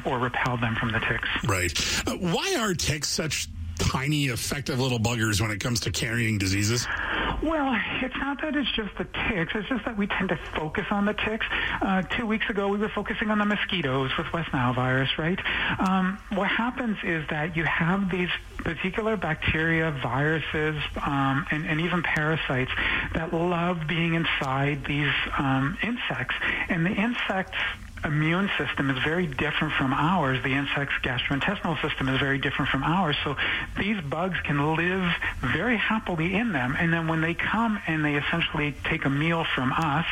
or repel them from the ticks. Right. Why are ticks such tiny, effective little buggers when it comes to carrying diseases? Well, it's not that it's just the ticks. It's just that we tend to focus on the ticks. 2 weeks ago, we were focusing on the mosquitoes with West Nile virus, right? What happens is that you have these particular bacteria, viruses, and even parasites that love being inside these insects. And the insects' immune system is very different from ours. The insect's gastrointestinal system is very different from ours. So these bugs can live very happily in them. And then when they come and they essentially take a meal from us,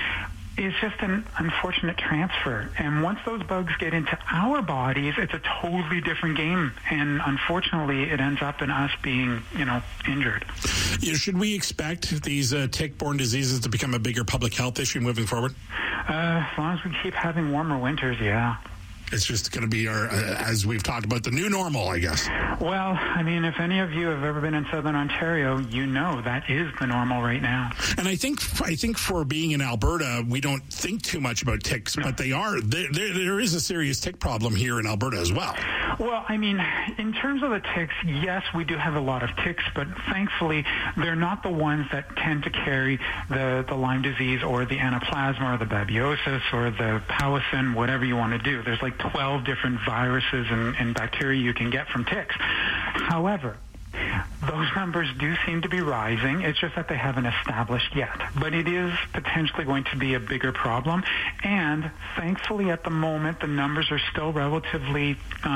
it's just an unfortunate transfer. And once those bugs get into our bodies, it's a totally different game. And unfortunately, it ends up in us being, injured. Should we expect these tick-borne diseases to become a bigger public health issue moving forward? As long as we keep having warmer winters, yeah. It's just going to be our, as we've talked about, the new normal, I guess. Well, I mean, if any of you have ever been in Southern Ontario, you know that is the normal right now. And I think for being in Alberta, we don't think too much about ticks, but they are. There is a serious tick problem here in Alberta as well. Well, I mean, in terms of the ticks, yes, we do have a lot of ticks, but thankfully, they're not the ones that tend to carry the Lyme disease or the anaplasma or the babiosis or the powassan, whatever you want to do. There's like 12 different viruses and bacteria you can get from ticks. However, those numbers do seem to be rising. It's just that they haven't established yet. But it is potentially going to be a bigger problem. And thankfully, at the moment, the numbers are still relatively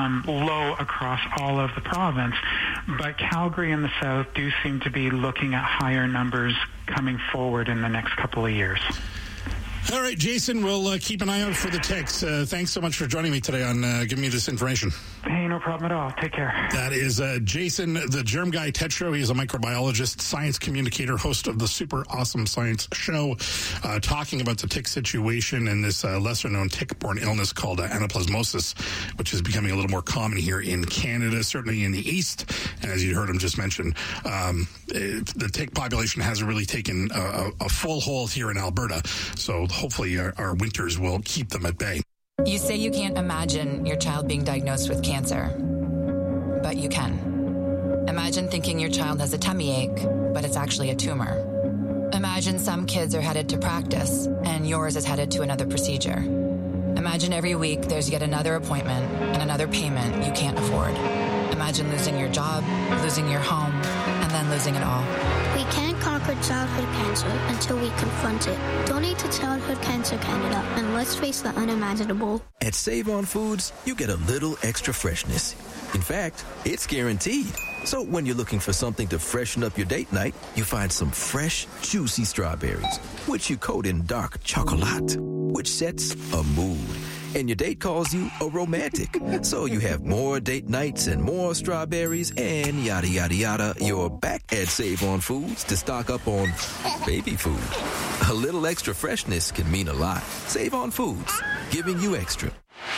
low across all of the province. But Calgary and the South do seem to be looking at higher numbers coming forward in the next couple of years. All right, Jason, we'll keep an eye out for the ticks. Thanks so much for joining me today on giving me this information. Hey, no problem at all. Take care. That is Jason, the Germ Guy Tetro. He is a microbiologist, science communicator, host of the Super Awesome Science Show, talking about the tick situation and this lesser-known tick-borne illness called anaplasmosis, which is becoming a little more common here in Canada, certainly in the East. And as you heard him just mention, the tick population hasn't really taken a full hold here in Alberta. So hopefully our winters will keep them at bay. You say you can't imagine your child being diagnosed with cancer, but you can. Imagine thinking your child has a tummy ache, but it's actually a tumor. Imagine some kids are headed to practice, and yours is headed to another procedure. Imagine every week there's yet another appointment and another payment you can't afford. Imagine losing your job, losing your home, and then losing it all. We can't conquer childhood cancer until we confront it. Donate to Childhood Cancer Canada, and let's face the unimaginable. At Save On Foods, you get a little extra freshness. In fact, it's guaranteed. So when you're looking for something to freshen up your date night, you find some fresh, juicy strawberries, which you coat in dark chocolate, which sets a mood. And your date calls you a romantic. So you have more date nights and more strawberries and yada, yada, yada. You're back at Save On Foods to stock up on baby food. A little extra freshness can mean a lot. Save On Foods, giving you extra.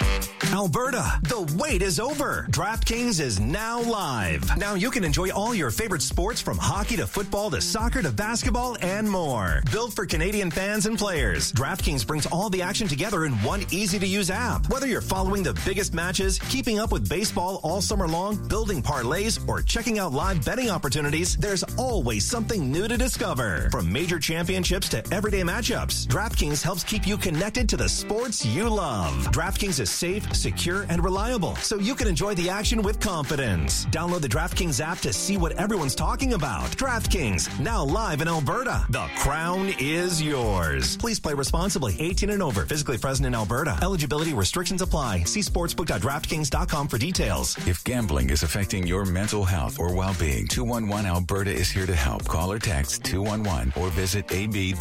Alberta, the wait is over. DraftKings is now live. Now you can enjoy all your favorite sports from hockey to football to soccer to basketball and more. Built for Canadian fans and players, DraftKings brings all the action together in one easy-to-use app. Whether you're following the biggest matches, keeping up with baseball all summer long, building parlays, or checking out live betting opportunities, there's always something new to discover. From major championships to everyday matchups, DraftKings helps keep you connected to the sports you love. DraftKings is safe, secure, and reliable, so you can enjoy the action with confidence. Download the DraftKings app to see what everyone's talking about. DraftKings, now live in Alberta. The crown is yours. Please play responsibly. 18 and over. Physically present in Alberta. Eligibility restrictions apply. See sportsbook.draftkings.com for details. If gambling is affecting your mental health or well-being, 211 Alberta is here to help. Call or text 211 or visit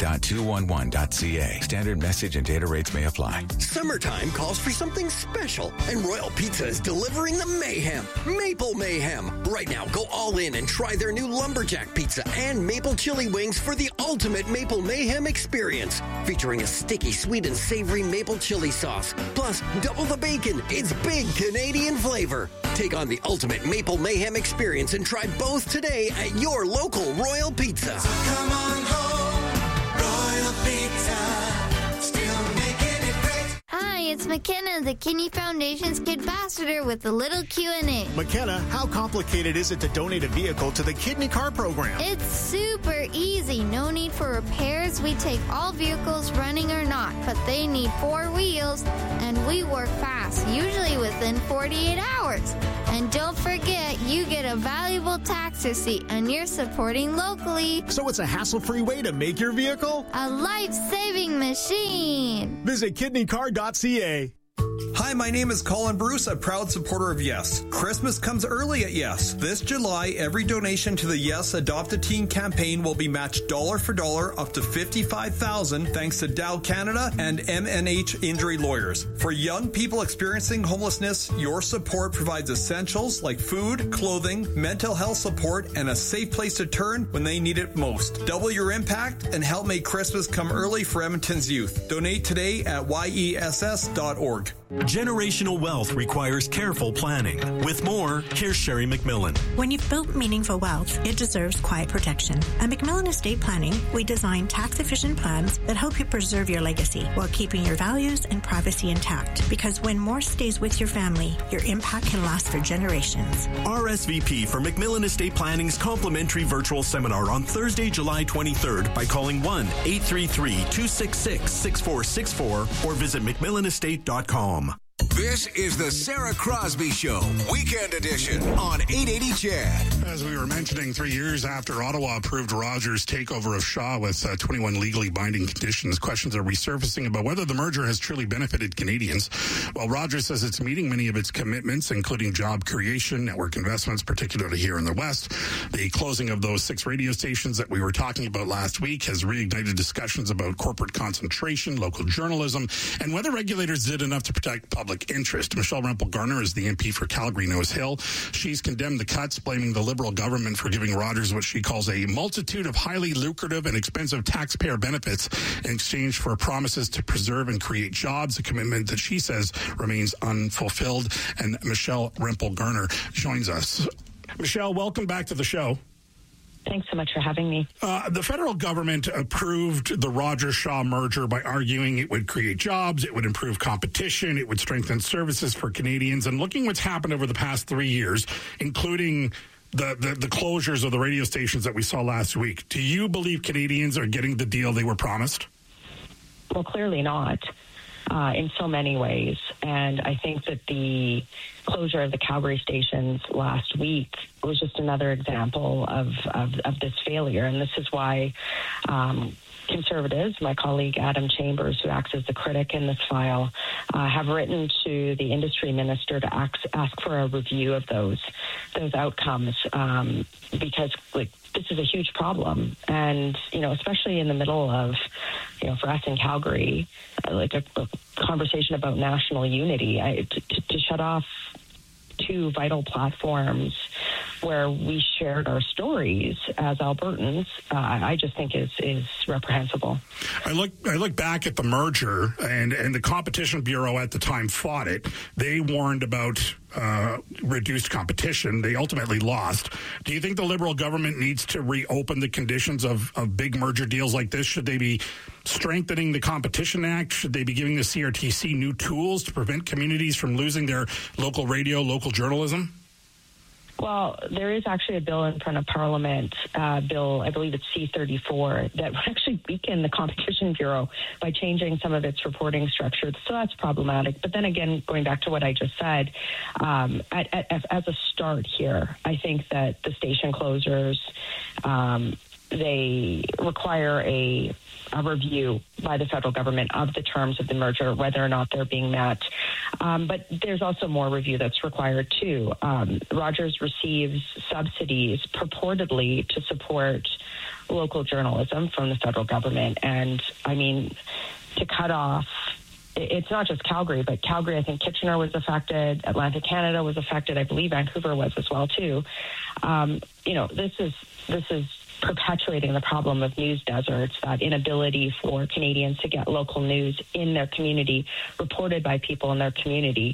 ab.211.ca. Standard message and data rates may apply. Summertime calls for something special, and Royal Pizza is delivering the mayhem. Maple Mayhem. Right now, go all in and try their new Lumberjack Pizza and Maple Chili Wings for the ultimate Maple Mayhem experience. Featuring a sticky, sweet, and savory maple chili sauce. Plus, double the bacon. It's big Canadian flavor. Take on the ultimate Maple Mayhem experience and try both today at your local Royal Pizza. So come on home, Royal Pizza. Still making it great. Hi, Hi, it's McKenna, the Kidney Foundation's Kid Ambassador with a little Q&A. McKenna, how complicated is it to donate a vehicle to the Kidney Car Program? It's super easy. No need for repairs. We take all vehicles, running or not, but they need 4 wheels, and we work fast, usually within 48 hours. And don't forget, you get a valuable tax receipt, and you're supporting locally. So it's a hassle-free way to make your vehicle a life-saving machine. Visit kidneycar.ca. Hi, my name is Colin Bruce, a proud supporter of Yes. Christmas comes early at Yes. This July, every donation to the Yes Adopt a Teen campaign will be matched dollar for dollar up to $55,000 thanks to Dow Canada and MNH Injury Lawyers. For young people experiencing homelessness, your support provides essentials like food, clothing, mental health support, and a safe place to turn when they need it most. Double your impact and help make Christmas come early for Edmonton's youth. Donate today at yess.org. Generational wealth requires careful planning. With more, here's Sherry McMillan. When you've built meaningful wealth, it deserves quiet protection. At McMillan Estate Planning, we design tax-efficient plans that help you preserve your legacy while keeping your values and privacy intact. Because when more stays with your family, your impact can last for generations. RSVP for McMillan Estate Planning's complimentary virtual seminar on Thursday, July 23rd by calling 1-833-266-6464 or visit McMillanestate.com. This is the Sarah Crosby Show, Weekend Edition on 880 CHAD. As we were mentioning, 3 years after Ottawa approved Rogers' takeover of Shaw with 21 legally binding conditions, questions are resurfacing about whether the merger has truly benefited Canadians. While Rogers says it's meeting many of its commitments, including job creation, network investments, particularly here in the West, the closing of those 6 radio stations that we were talking about last week has reignited discussions about corporate concentration, local journalism, and whether regulators did enough to protect public interest. Michelle Rempel-Garner is the MP for Calgary-Nose Hill. She's condemned the cuts, blaming the Liberal government for giving Rogers what she calls a multitude of highly lucrative and expensive taxpayer benefits in exchange for promises to preserve and create jobs, a commitment that she says remains unfulfilled. And Michelle Rempel-Garner joins us. Michelle, welcome back to the show. Thanks so much for having me. The federal government approved the Rogers-Shaw merger by arguing it would create jobs, it would improve competition, it would strengthen services for Canadians. And looking what's happened over the past 3 years, including the closures of the radio stations that we saw last week, do you believe Canadians are getting the deal they were promised? Well, clearly not. In so many ways. And I think that the closure of the Calgary stations last week was just another example of this failure. And this is why Conservatives, my colleague Adam Chambers, who acts as the critic in this file, have written to the industry minister to ask for a review of those outcomes, because this is a huge problem. And, especially in the middle of, for us in Calgary, a conversation about national unity, to shut off 2 vital platforms where we shared our stories as Albertans, I just think is reprehensible. I look back at the merger, and the Competition Bureau at the time fought it. They warned about reduced competition. They ultimately lost. Do you think the Liberal government needs to reopen the conditions of big merger deals like this? Should they be strengthening the Competition Act? Should they be giving the CRTC new tools to prevent communities from losing their local radio, local journalism? Well, there is actually a bill in front of Parliament, bill, I believe it's C-34, that would actually weaken the Competition Bureau by changing some of its reporting structure. So that's problematic. But then again, going back to what I just said, as a start here, I think that the station closures, they require a review by the federal government of the terms of the merger, whether or not they're being met. But there's also more review that's required, too. Rogers receives subsidies purportedly to support local journalism from the federal government. And, to cut off, it's not just Calgary, but Calgary, I think Kitchener was affected, Atlantic Canada was affected, I believe Vancouver was as well, too. This is perpetuating the problem of news deserts, that inability for Canadians to get local news in their community, reported by people in their community.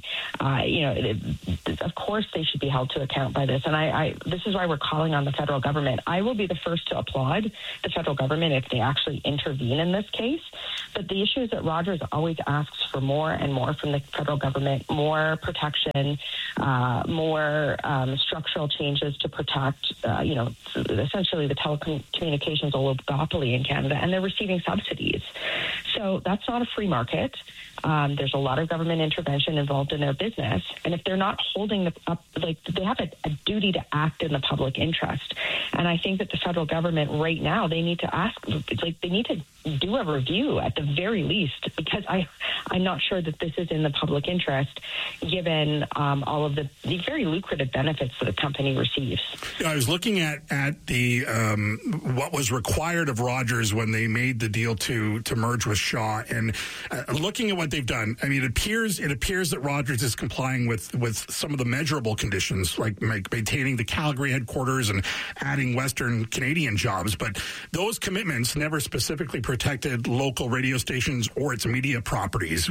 Of course they should be held to account by this. And this is why we're calling on the federal government. I will be the first to applaud the federal government if they actually intervene in this case. But the issue is that Rogers always asks for more and more from the federal government, more protection, more structural changes to protect, essentially the telecommunications oligopoly in Canada, and they're receiving subsidies. So that's not a free market. There's a lot of government intervention involved in their business, and if they're not holding they have a duty to act in the public interest. And I think that the federal government right now, they need to ask, they need to do a review at the very least, because I'm not sure that this is in the public interest, given all of the very lucrative benefits that the company receives. I was looking at the what was required of Rogers when they made the deal to merge with Shaw, and looking at what they've done. I mean, it appears that Rogers is complying with some of the measurable conditions, like maintaining the Calgary headquarters and adding Western Canadian jobs. But those commitments never specifically protected local radio stations or its media properties.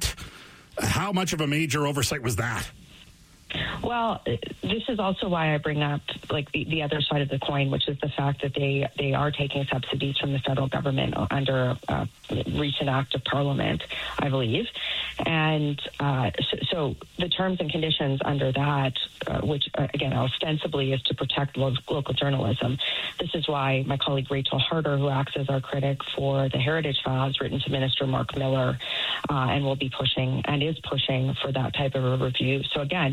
How much of a major oversight was that? Well, this is also why I bring up the other side of the coin, which is the fact that they are taking subsidies from the federal government under a recent act of Parliament, I believe. And so the terms and conditions under that, which again ostensibly is to protect local journalism. This is why my colleague Rachel Harder, who acts as our critic for the Heritage File, has written to Minister Mark Miller and will be pushing and is pushing for that type of a review. So again,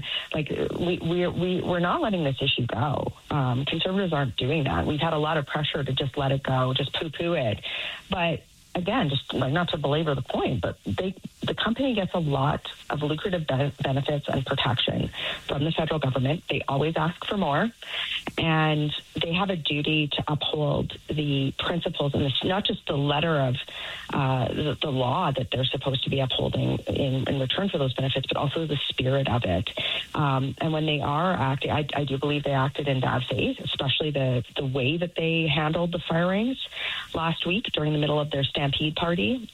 we're not letting this issue go. Conservatives aren't doing that. We've had a lot of pressure to just let it go, just poo-poo it. But again, just not to belabor the point, but the company gets a lot of lucrative benefits and protection from the federal government. They always ask for more, and they have a duty to uphold the principles, and it's not just the letter of the law that they're supposed to be upholding in return for those benefits, but also the spirit of it. And when they are acting, I do believe they acted in bad faith, especially the way that they handled the firings last week during the middle of their Stampede party.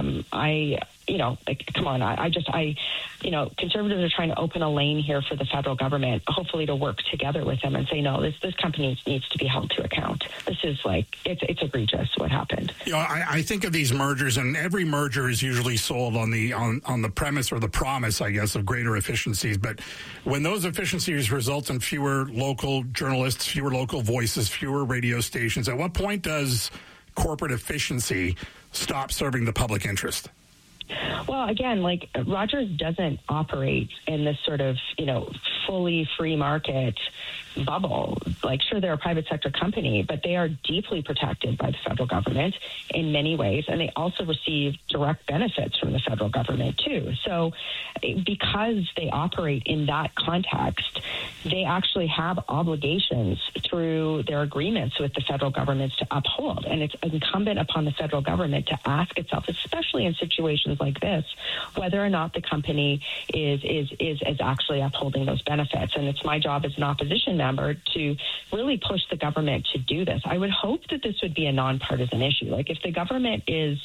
Come on. Conservatives are trying to open a lane here for the federal government, hopefully to work together with them and say, no, this company needs to be held to account. This is it's egregious what happened. I think of these mergers, and every merger is usually sold on the premise or the promise, I guess, of greater efficiencies. But when those efficiencies result in fewer local journalists, fewer local voices, fewer radio stations, at what point does corporate efficiency stop serving the public interest? Well, again, Rogers doesn't operate in this sort of, fully free market bubble. Sure, they're a private sector company, but they are deeply protected by the federal government in many ways, and they also receive direct benefits from the federal government too. So because they operate in that context, they actually have obligations through their agreements with the federal governments to uphold, and it's incumbent upon the federal government to ask itself, especially in situations like this, whether or not the company is actually upholding those benefits. And it's my job as an opposition member to really push the government to do this. I would hope that this would be a nonpartisan issue. If the government is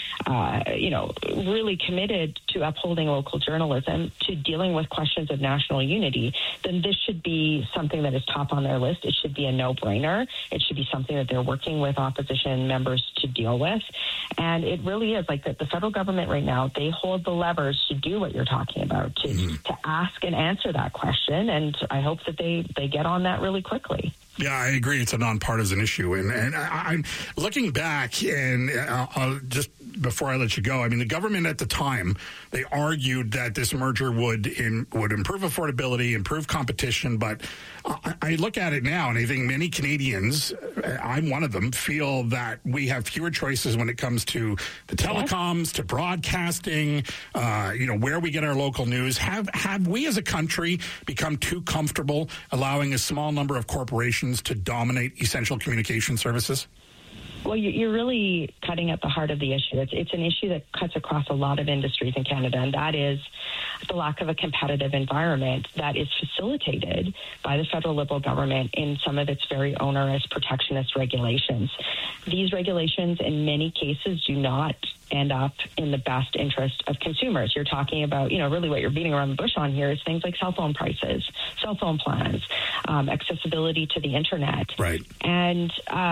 really committed to upholding local journalism, to dealing with questions of national unity, then this should be something that is top on their list. It should be a no-brainer. It should be something that they're working with opposition members to deal with. And it really is the federal government right now, they hold the levers to do what you're talking about, to ask and answer that question. And I hope that they get on that really quickly. Yeah, I agree. It's a nonpartisan issue. And I'm looking back, and I'll just before I let you go, I mean, the government at the time, they argued that this merger would improve affordability, improve competition. But I look at it now, and I think many Canadians, I'm one of them, feel that we have fewer choices when it comes to the telecoms, to broadcasting, where we get our local news. Have we as a country become too comfortable allowing a small number of corporations to dominate essential communication services? Well, you're really cutting at the heart of the issue. It's an issue that cuts across a lot of industries in Canada, and that is the lack of a competitive environment that is facilitated by the federal Liberal government in some of its very onerous protectionist regulations. These regulations, in many cases, do not end up in the best interest of consumers. You're talking about, really what you're beating around the bush on here is things like cell phone prices, cell phone plans, accessibility to the internet. Right. And,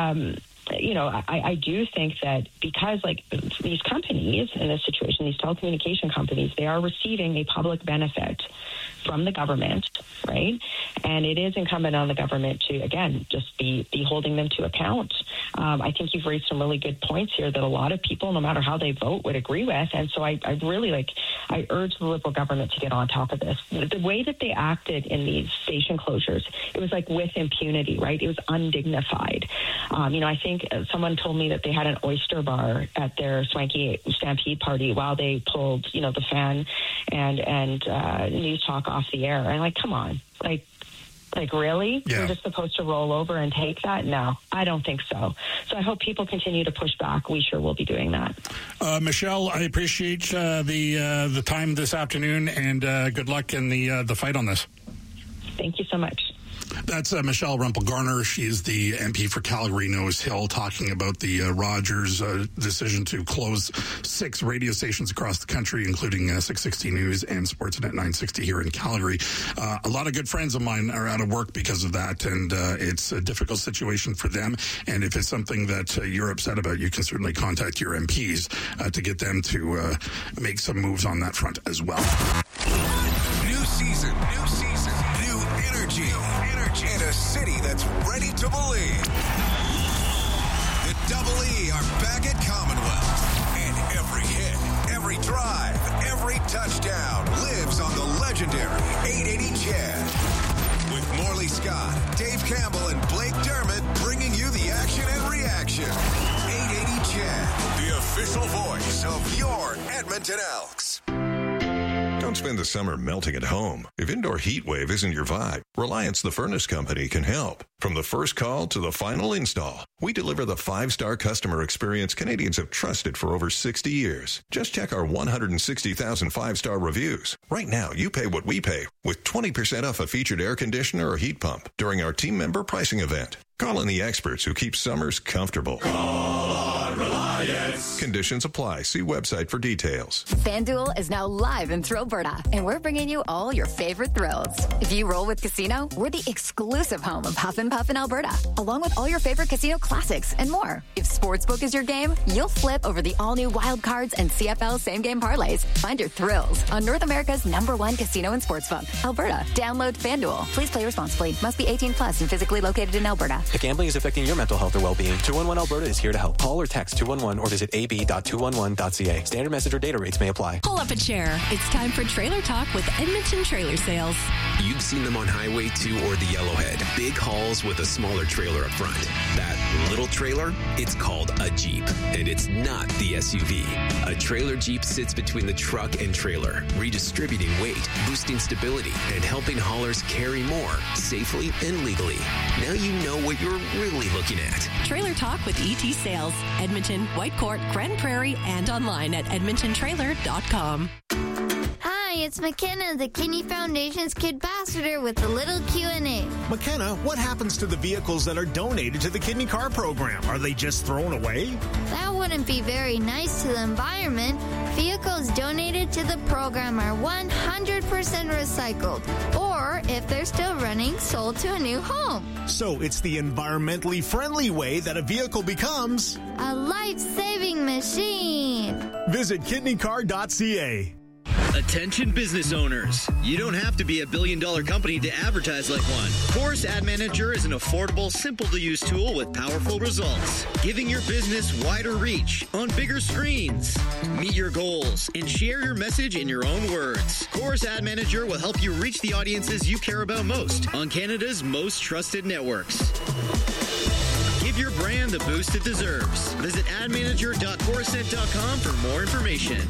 I do think that because these companies in this situation, these telecommunication companies, they are receiving a public benefit from the government, right? And it is incumbent on the government to, again, just be holding them to account. I think you've raised some really good points here that a lot of people, no matter how they vote, would agree with. And so I really I urge the Liberal government to get on top of this. The way that they acted in these station closures, it was with impunity, right? It was undignified. I think someone told me that they had an oyster bar at their swanky Stampede party while they pulled, the fan and news talk off the air. And come on, really? Yeah. We're just supposed to roll over and take that? No, I don't think so. So I hope people continue to push back. We sure will be doing that. Michelle, I appreciate the time this afternoon, and good luck in the fight on this. Thank you so much. That's Michelle Rempel-Garner. She is the MP for Calgary-Nose Hill, talking about the Rogers decision to close 6 radio stations across the country, including 660 News and Sportsnet 960 here in Calgary. A lot of good friends of mine are out of work because of that, and it's a difficult situation for them. And if it's something that you're upset about, you can certainly contact your MPs to get them to make some moves on that front as well. New season, new energy. In a city that's ready to believe. The Double E are back at Commonwealth. And every hit, every drive, every touchdown lives on the legendary 880 CHED. With Morley Scott, Dave Campbell, and Blake Dermott bringing you the action and reaction. 880 CHED, the official voice of your Edmonton Elks. Don't spend the summer melting at home. If indoor heat wave isn't your vibe, Reliance the Furnace Company can help. From the first call to the final install, we deliver the 5-star customer experience Canadians have trusted for over 60 years. Just check our 160,000 5-star reviews. Right now, you pay what we pay with 20% off a featured air conditioner or heat pump during our team member pricing event. Call in the experts who keep summers comfortable. Call on Reliance. Conditions apply. See website for details. FanDuel is now live in Thrillberta, and we're bringing you all your favorite thrills. If you roll with Casino, we're the exclusive home of Huff and Puff in Alberta, along with all your favorite casino classics and more. If Sportsbook is your game, you'll flip over the all-new Wild Cards and CFL same-game parlays. Find your thrills on North America's #1 casino and sportsbook, Alberta. Download FanDuel. Please play responsibly. Must be 18 plus and physically located in Alberta. If gambling is affecting your mental health or well-being, 211 Alberta is here to help. Call or text 211 or visit ab.211.ca. Standard message or data rates may apply. Pull up a chair. It's time for Trailer Talk with Edmonton Trailer Sales. You've seen them on Highway 2 or the Yellowhead. Big hauls with a smaller trailer up front. That little trailer, it's called a Jeep, and it's not the SUV. A trailer Jeep sits between the truck and trailer, redistributing weight, boosting stability, and helping haulers carry more safely and legally. Now you know what you're really looking at. Trailer Talk with ET Sales. Edmonton, Whitecourt, Grand Prairie, and online at edmontontrailer.com. Hi, it's McKenna, the Kidney Foundation's Kid Ambassador with a little Q&A. McKenna, what happens to the vehicles that are donated to the Kidney Car Program? Are they just thrown away? That wouldn't be very nice to the environment. Vehicles donated to the program are 100% recycled, or if they're still running, sold to a new home. So it's the environmentally friendly way that a vehicle becomes a life-saving machine. Visit kidneycar.ca. Attention business owners. You don't have to be a billion-dollar company to advertise like one. Chorus Ad Manager is an affordable, simple-to-use tool with powerful results, giving your business wider reach on bigger screens. Meet your goals and share your message in your own words. Chorus Ad Manager will help you reach the audiences you care about most on Canada's most trusted networks. Give your brand the boost it deserves. Visit admanager.chorusnet.com for more information.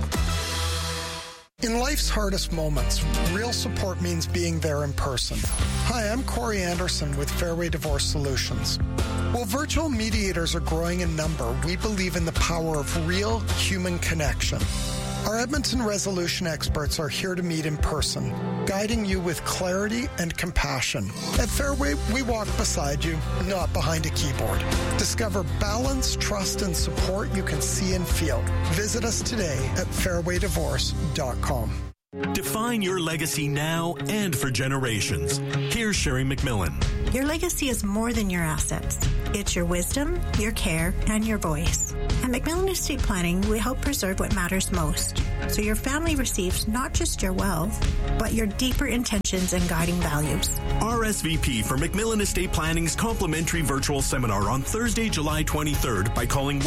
In life's hardest moments, real support means being there in person. Hi, I'm Corey Anderson with Fairway Divorce Solutions. While virtual mediators are growing in number, we believe in the power of real human connection. Our Edmonton Resolution experts are here to meet in person, guiding you with clarity and compassion. At Fairway, we walk beside you, not behind a keyboard. Discover balance, trust, and support you can see and feel. Visit us today at fairwaydivorce.com. Define your legacy now and for generations. Here's Sherry McMillan. Your legacy is more than your assets. It's your wisdom, your care, and your voice. At McMillan Estate Planning, we help preserve what matters most, so your family receives not just your wealth, but your deeper intentions and guiding values. RSVP for McMillan Estate Planning's complimentary virtual seminar on Thursday, July 23rd by calling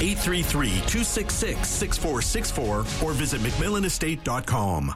1-833-266-6464 or visit McMillanestate.com.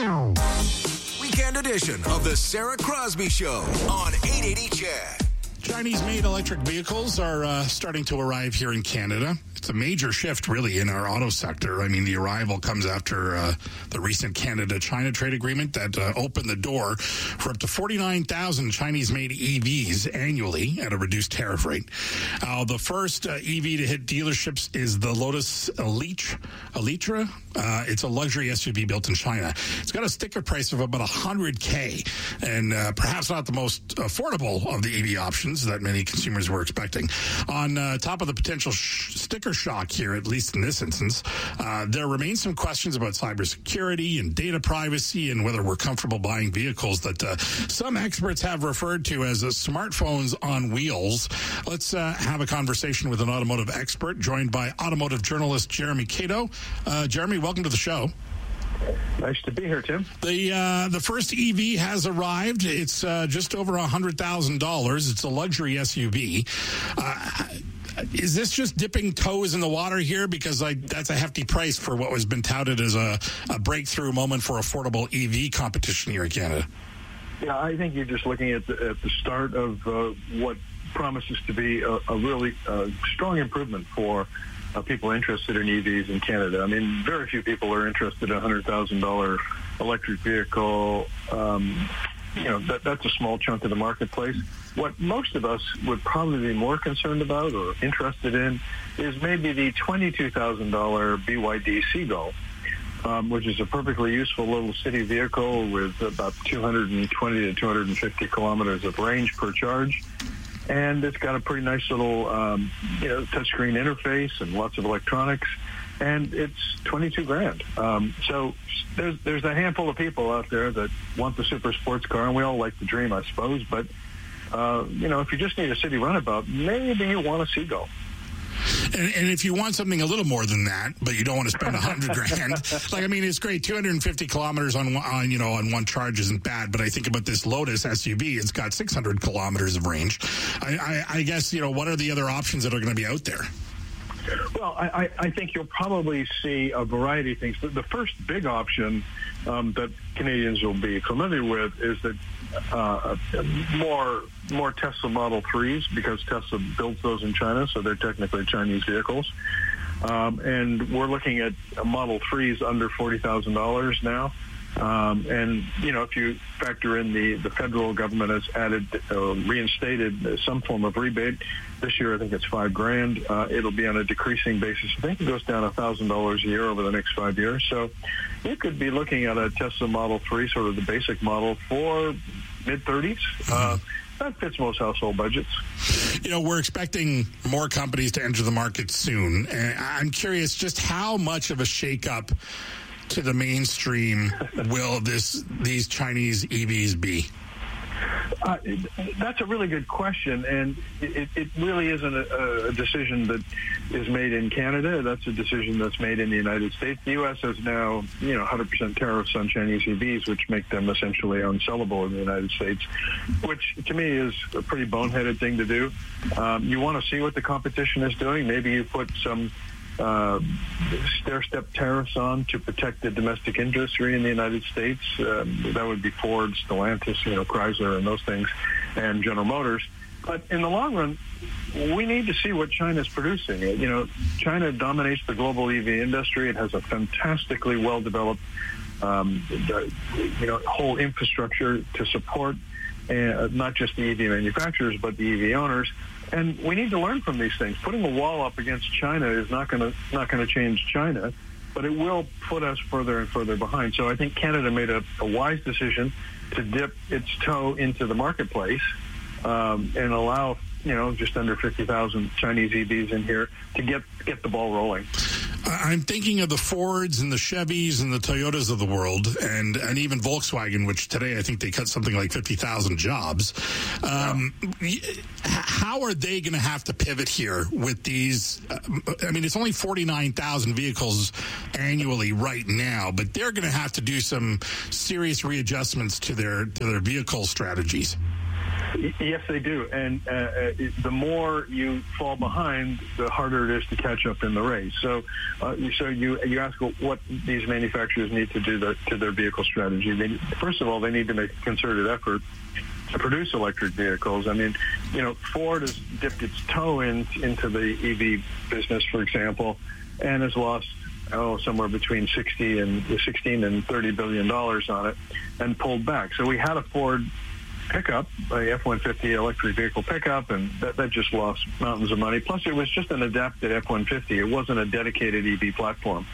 Weekend edition of the Sarah Crosby Show on 880 CHED. Chinese-made electric vehicles are starting to arrive here in Canada. It's a major shift, really, in our auto sector. I mean, the arrival comes after the recent Canada-China trade agreement that opened the door for up to 49,000 Chinese-made EVs annually at a reduced tariff rate. The first EV to hit dealerships is the Lotus Elitra. It's a luxury SUV built in China. It's got a sticker price of about $100K, and perhaps not the most affordable of the EV options that many consumers were expecting. On top of the potential sticker shock here, at least in this instance, there remains some questions about cybersecurity and data privacy and whether we're comfortable buying vehicles that some experts have referred to as smartphones on wheels. Let's have a conversation with an automotive expert joined by automotive journalist Jeremy Cato. Jeremy, welcome to the show. Nice to be here, Tim. The first EV has arrived. It's just over $100,000. It's a luxury SUV. Is this just dipping toes in the water here? Because that's a hefty price for what has been touted as a breakthrough moment for affordable EV competition here in Canada. Yeah, I think you're just looking at the start of what promises to be a really strong improvement for people interested in EVs in Canada. I mean, very few people are interested in a $100,000 electric vehicle. That's a small chunk of the marketplace. What most of us would probably be more concerned about or interested in is maybe the $22,000 BYD Seagull, which is a perfectly useful little city vehicle with about 220 to 250 kilometers of range per charge. And it's got a pretty nice little, touchscreen interface and lots of electronics, and it's $22,000. So there's a handful of people out there that want the super sports car, and we all like the dream, I suppose. But if you just need a city runabout, maybe you want a Seagull. And if you want something a little more than that, but you don't want to spend $100,000, it's great. 250 kilometers on one charge isn't bad. But I think about this Lotus SUV; it's got 600 kilometers of range. I guess what are the other options that are going to be out there? Well, I think you'll probably see a variety of things. The first big option that Canadians will be familiar with is that more Tesla Model 3s, because Tesla builds those in China, so they're technically Chinese vehicles. And we're looking at Model 3s under $40,000 now. If you factor in the federal government has reinstated some form of rebate. This year, I think it's $5,000. It'll be on a decreasing basis. I think it goes down $1,000 a year over the next 5 years. So you could be looking at a Tesla Model 3, sort of the basic model, for mid-30s. That fits most household budgets. We're expecting more companies to enter the market soon. And I'm curious just how much of a shakeup to the mainstream will these Chinese EVs be? That's a really good question, and it really isn't a decision that is made in Canada. That's a decision that's made in the United States. The U.S. has now, 100% tariffs on Chinese EVs, which make them essentially unsellable in the United States, which to me is a pretty boneheaded thing to do. You want to see what the competition is doing. Maybe you put some stair-step tariffs on to protect the domestic industry in the United States. That would be Ford, Stellantis, Chrysler and those things, and General Motors. But in the long run, we need to see what China's producing. China dominates the global EV industry. It has a fantastically well-developed whole infrastructure to support not just the EV manufacturers, but the EV owners. And we need to learn from these things. Putting a wall up against China is not going to change China. but it will put us further and further behind. So I think Canada made a wise decision to dip its toe into the marketplace and allow, just under 50,000 Chinese EVs in here to get the ball rolling. I'm thinking of the Fords and the Chevys and the Toyotas of the world, and even Volkswagen, which today I think they cut something like 50,000 jobs. How are they going to have to pivot here with these? It's only 49,000 vehicles annually right now, but they're going to have to do some serious readjustments to their vehicle strategies. Yes, they do. And the more you fall behind, the harder it is to catch up in the race. So you ask what these manufacturers need to do to their vehicle strategy. First of all, they need to make a concerted effort to produce electric vehicles. Ford has dipped its toe into the EV business, for example, and has lost somewhere between $16 and $30 billion on it and pulled back. So we had a Ford pickup, a F-150 electric vehicle pickup, and that just lost mountains of money. Plus, it was just an adapted F-150. It wasn't a dedicated EV platform.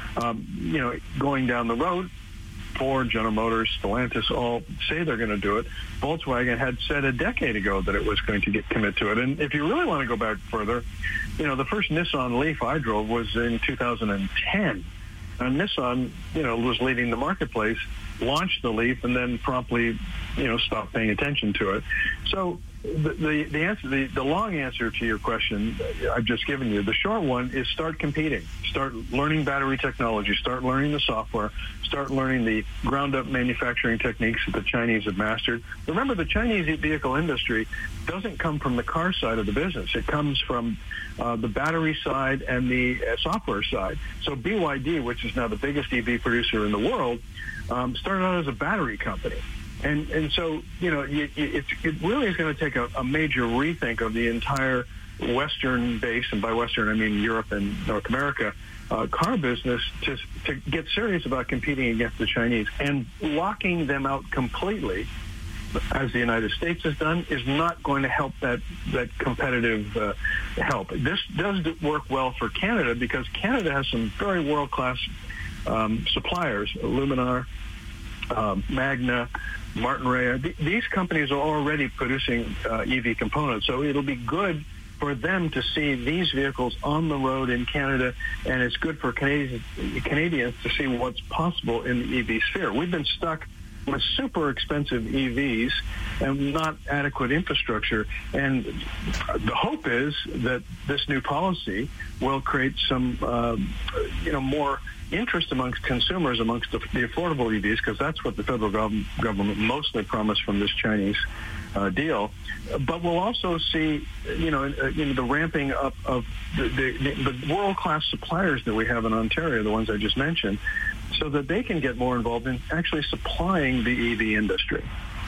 Going down the road, Ford, General Motors, Stellantis all say they're going to do it. Volkswagen had said a decade ago that it was going to commit to it. And if you really want to go back further, the first Nissan Leaf I drove was in 2010. And Nissan, was leading the marketplace, launched the Leaf, and then promptly, stopped paying attention to it. So the long answer to your question I've just given you, the short one is start competing. Start learning battery technology. Start learning the software. Start learning the ground-up manufacturing techniques that the Chinese have mastered. Remember, the Chinese vehicle industry doesn't come from the car side of the business. It comes from the battery side and the software side. So BYD, which is now the biggest EV producer in the world, started out as a battery company. And so, it really is going to take a major rethink of the entire Western base, and by Western I mean Europe and North America, car business to get serious about competing against the Chinese. And locking them out completely, as the United States has done, is not going to help that competitive help. This does work well for Canada because Canada has some very world-class suppliers, Luminar, Magna, Martinrea. These companies are already producing EV components, so it'll be good for them to see these vehicles on the road in Canada, and it's good for Canadians to see what's possible in the EV sphere. We've been stuck with super expensive EVs and not adequate infrastructure, and the hope is that this new policy will create some more interest amongst consumers amongst the affordable EVs, because that's what the federal government mostly promised from this Chinese deal. But we'll also see, the ramping up of the world-class suppliers that we have in Ontario, the ones I just mentioned, so that they can get more involved in actually supplying the EV industry.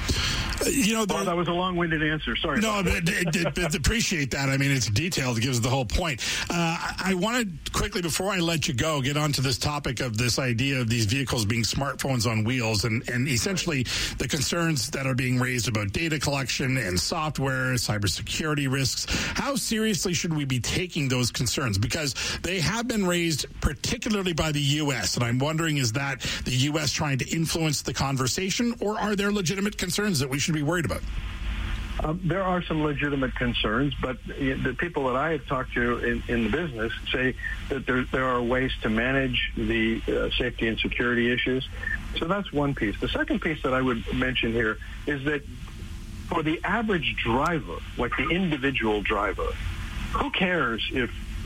That was a long-winded answer. Sorry. No, but appreciate that. It's detailed. It gives the whole point. I want to quickly, before I let you go, get onto this topic of this idea of these vehicles being smartphones on wheels and essentially the concerns that are being raised about data collection and software, cybersecurity risks. How seriously should we be taking those concerns? Because they have been raised particularly by the U.S., and I'm wondering, is that the U.S. trying to influence the conversation, or are there legitimate concerns that we should be worried about? There are some legitimate concerns, but the people that I have talked to in the business say that there are ways to manage the safety and security issues. So that's one piece. The second piece that I would mention here is that for the average driver, like the individual driver, who cares if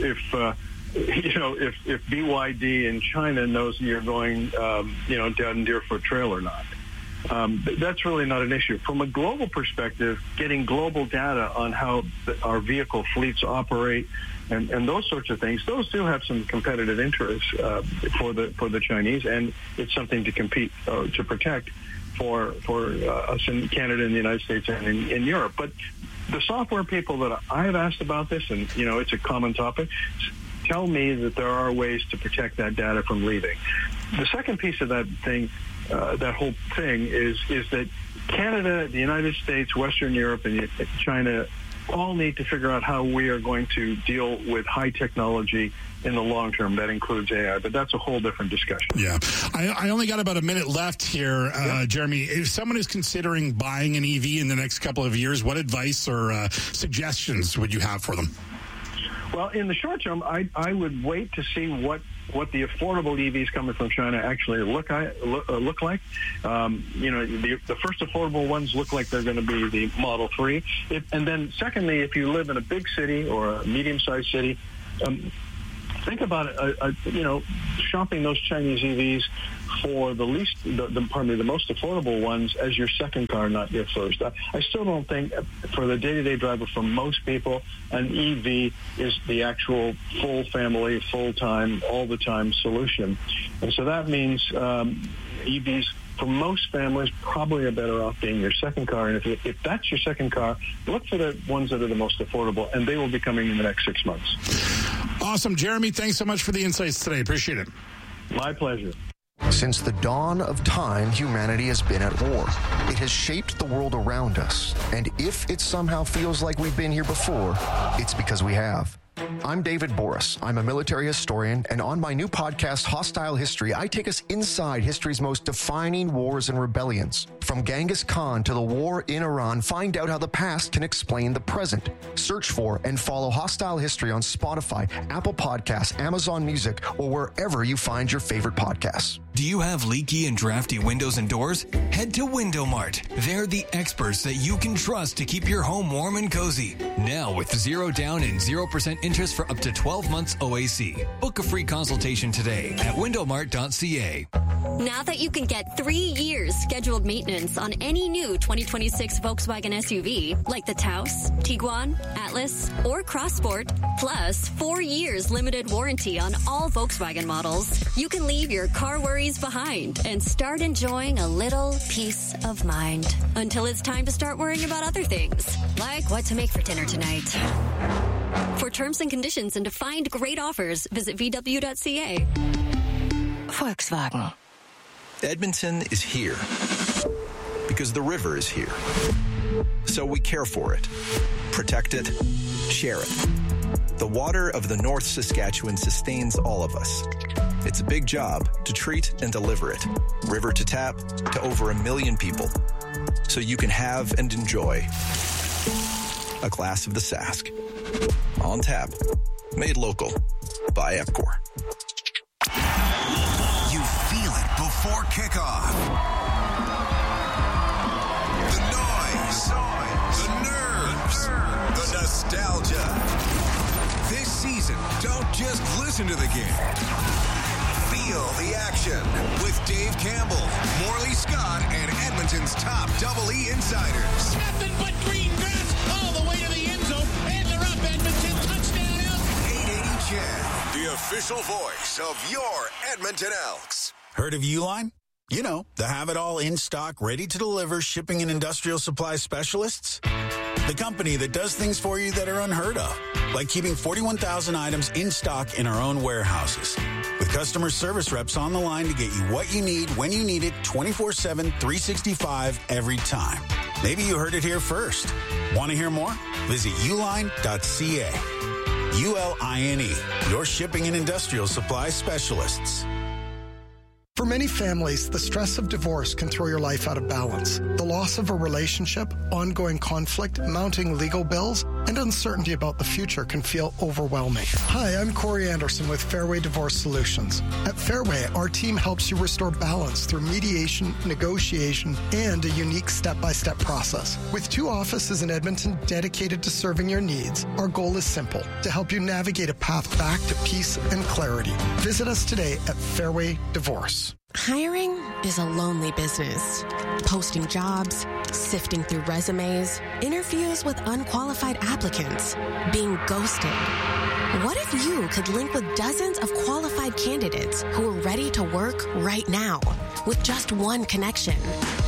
BYD in China knows you're going down Deerfoot Trail or not? That's really not an issue. From a global perspective, getting global data on how our vehicle fleets operate and those sorts of things, those do have some competitive interests for the Chinese, and it's something to compete to protect for us in Canada and the United States and in Europe. But the software people that I've asked about this, and it's a common topic, tell me that there are ways to protect that data from leaving. The second piece of that thing, that whole thing, is that Canada, the United States, Western Europe, and China all need to figure out how we are going to deal with high technology in the long term. That includes AI, but that's a whole different discussion. Yeah. I only got about a minute left here, Jeremy. If someone is considering buying an EV in the next couple of years, what advice or suggestions would you have for them? Well, in the short term, I would wait to see what the affordable EVs coming from China actually look like. The first affordable ones look like they're going to be the Model 3. And then secondly, if you live in a big city or a medium-sized city, think about shopping those Chinese EVs for the most affordable ones as your second car, not your first. I still don't think for the day-to-day driver, for most people, an EV is the actual full family, full-time, all-the-time solution. And so that means EVs for most families probably are better off being your second car. And if that's your second car, look for the ones that are the most affordable, and they will be coming in the next 6 months. Awesome. Jeremy, thanks so much for the insights today. Appreciate it. My pleasure. Since the dawn of time, humanity has been at war. It has shaped the world around us. And if it somehow feels like we've been here before, it's because we have. I'm David Boris. I'm a military historian, and on my new podcast, Hostile History, I take us inside history's most defining wars and rebellions. From Genghis Khan to the war in Iran, find out how the past can explain the present. Search for and follow Hostile History on Spotify, Apple Podcasts, Amazon Music, or wherever you find your favorite podcasts. Do you have leaky and drafty windows and doors? Head to Window Mart. They're the experts that you can trust to keep your home warm and cozy. Now with 0 down and 0% interest for up to 12 months OAC. Book a free consultation today at windowmart.ca. Now that you can get 3 years scheduled maintenance on any new 2026 Volkswagen SUV, like the Taos, Tiguan, Atlas, or Crossport, plus 4 years limited warranty on all Volkswagen models, you can leave your car worries behind and start enjoying a little peace of mind. Until it's time to start worrying about other things, like what to make for dinner tonight. For terms and conditions and to find great offers, visit VW.ca. Volkswagen. Edmonton is here because the river is here. So we care for it, protect it, share it. The water of the North Saskatchewan sustains all of us. It's a big job to treat and deliver it, river to tap, to over 1 million people. So you can have and enjoy a glass of the Sask. On tap, made local by Epcor. You feel it before kickoff. The noise, the nerves, the nostalgia. This season, don't just listen to the game. Feel the action with Dave Campbell, Morley Scott, and Edmonton's top Double E insiders. Nothing but green grass all the way to the end zone, and they're up. Edmonton touchdown Elks. 880 CHED, the official voice of your Edmonton Elks. Heard of Uline? You know, the have-it-all in stock, ready to deliver shipping and industrial supply specialists. The company that does things for you that are unheard of, like keeping 41,000 items in stock in our own warehouses. With customer service reps on the line to get you what you need when you need it 24/7, 365 every time. Maybe you heard it here first. Want to hear more? Visit uline.ca. ULINE, your shipping and industrial supply specialists. For many families, the stress of divorce can throw your life out of balance. The loss of a relationship, ongoing conflict, mounting legal bills, and uncertainty about the future can feel overwhelming. Hi, I'm Corey Anderson with Fairway Divorce Solutions. At Fairway, our team helps you restore balance through mediation, negotiation, and a unique step-by-step process. With 2 offices in Edmonton dedicated to serving your needs, our goal is simple, to help you navigate a path back to peace and clarity. Visit us today at Fairway Divorce. Hiring is a lonely business. Posting jobs, sifting through resumes, interviews with unqualified applicants, being ghosted. What if you could link with dozens of qualified candidates who are ready to work right now with just one connection? That's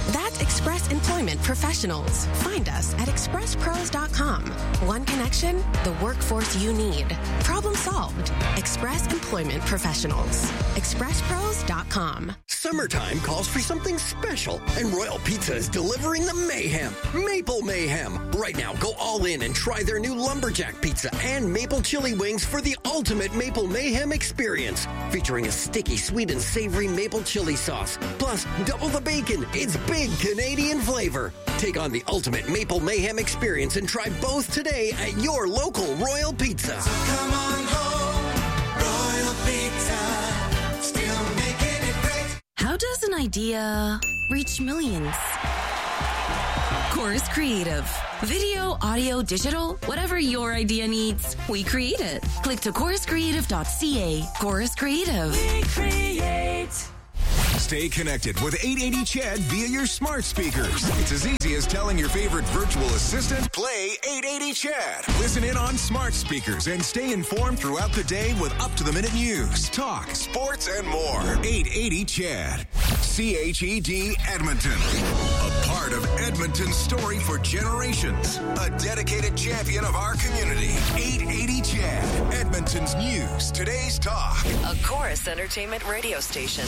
Express Employment Professionals. Find us at expresspros.com. One connection, the workforce you need. Problem solved. Express Employment Professionals. expresspros.com. Summertime calls for something special, and Royal Pizza is delivering the mayhem. Maple Mayhem. Right now, go all in and try their new Lumberjack Pizza and Maple Chili Wings for the ultimate Maple Mayhem experience. Featuring a sticky, sweet, and savory maple chili sauce. Plus, double the bacon. It's big Canadian flavor. Take on the ultimate Maple Mayhem experience and try both today at your local Royal Pizza. So come on home, Royal Pizza, still making it great. How does an idea reach millions? Chorus Creative. Video, audio, digital, whatever your idea needs, we create it. Click to choruscreative.ca. Chorus Creative. We create. Stay connected with 880 CHED via your smart speakers. It's as easy as telling your favorite virtual assistant, play 880 CHED. Listen in on smart speakers and stay informed throughout the day with up-to-the-minute news, talk, sports, and more. 880 CHED. CHED Edmonton. A part of Edmonton's story for generations. A dedicated champion of our community. 880 CHED. Edmonton's news, today's talk. A Chorus Entertainment radio station.